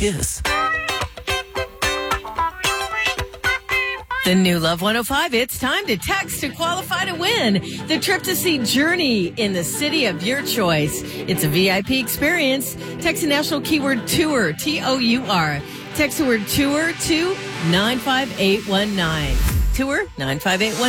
Kiss. The new Love 105, it's time to text to qualify to win the trip to see Journey in the city of your choice. It's a VIP experience. Text the national keyword tour, T-O-U-R. Text the word tour to 95819. Tour 95819.